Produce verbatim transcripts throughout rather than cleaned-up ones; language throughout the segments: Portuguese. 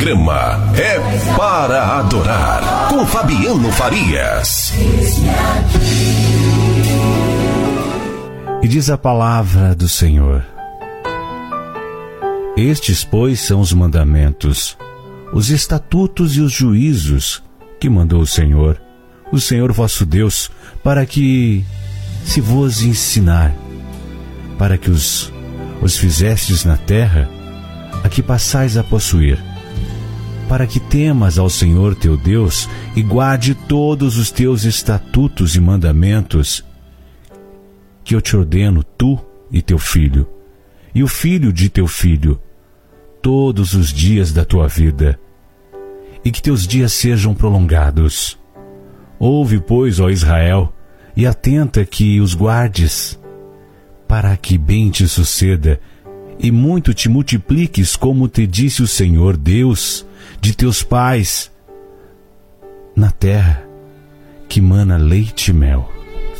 programa é para adorar, com Fabiano Farias. E diz a palavra do Senhor: estes, pois, são os mandamentos, os estatutos e os juízos que mandou o Senhor, o Senhor vosso Deus, para que se vos ensinar, para que os, os fizestes na terra, a que passais a possuir, para que temas ao Senhor teu Deus e guarde todos os teus estatutos e mandamentos, que eu te ordeno, tu e teu filho, e o filho de teu filho, todos os dias da tua vida, e que teus dias sejam prolongados. Ouve, pois, ó Israel, e atenta que os guardes, para que bem te suceda, e muito te multipliques, como te disse o Senhor, Deus de teus pais, na terra que mana leite e mel.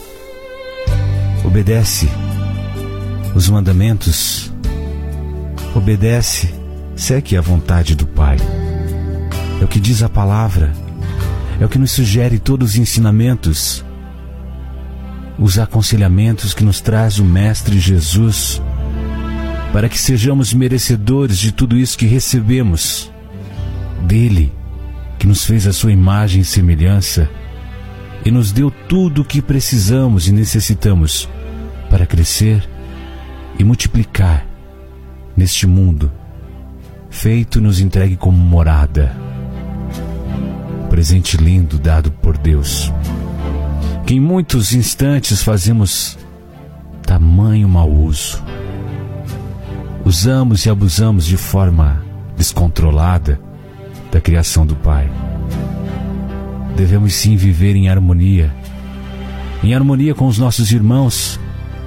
Obedece os mandamentos, obedece, segue a vontade do Pai. É o que diz a palavra, é o que nos sugere todos os ensinamentos, os aconselhamentos que nos traz o Mestre Jesus, para que sejamos merecedores de tudo isso que recebemos dele, que nos fez a sua imagem e semelhança e nos deu tudo o que precisamos e necessitamos para crescer e multiplicar neste mundo feito e nos entregue como morada, presente lindo dado por Deus, que em muitos instantes fazemos tamanho mau uso, usamos e abusamos de forma descontrolada da criação do Pai. Devemos sim viver em harmonia, em harmonia com os nossos irmãos.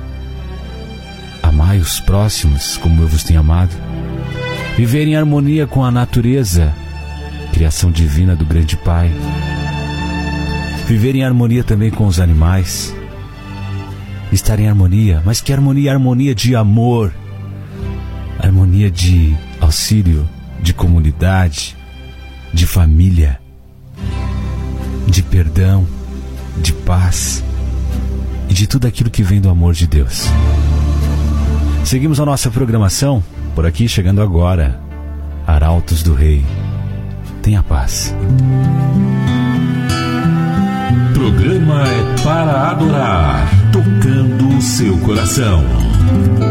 Amai os próximos como eu vos tenho amado. Viver em harmonia com a natureza, criação divina do grande Pai. Viver em harmonia também com os animais. Estar em harmonia, mas que harmonia? Harmonia de amor, harmonia de auxílio, de comunidade, de família, de perdão, de paz e de tudo aquilo que vem do amor de Deus. Seguimos a nossa programação por aqui, chegando agora, Arautos do Rei. Tenha paz. Programa é para adorar, tocando o seu coração.